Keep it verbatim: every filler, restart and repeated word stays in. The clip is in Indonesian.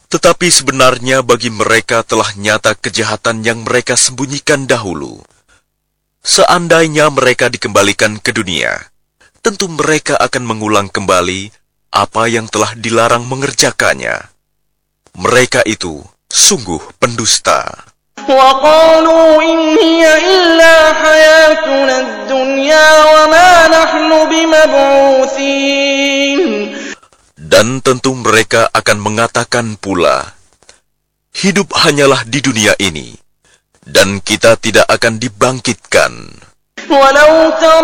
Tetapi sebenarnya bagi mereka telah nyata kejahatan yang mereka sembunyikan dahulu. Seandainya mereka dikembalikan ke dunia, tentu mereka akan mengulang kembali apa yang telah dilarang mengerjakannya. Mereka itu sungguh pendusta. وَقَالُوا إِنْ هِيَ إِلَّا حَيَاتُنَا الدُّنْيَا وَمَا نَحْنُ بِمَبْعُوثِينَ. Dan tentu mereka akan mengatakan pula, hidup hanyalah di dunia ini, dan kita tidak akan dibangkitkan. وَلَوْ تَرَى